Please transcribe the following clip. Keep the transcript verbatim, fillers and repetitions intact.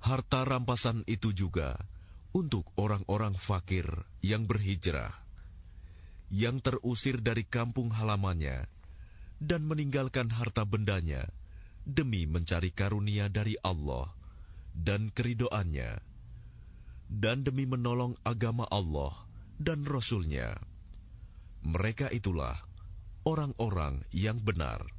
Harta rampasan itu juga untuk orang-orang fakir yang berhijrah, yang terusir dari kampung halamannya dan meninggalkan harta bendanya demi mencari karunia dari Allah dan keridhoannya, dan demi menolong agama Allah dan Rasul-Nya. Mereka itulah orang-orang yang benar.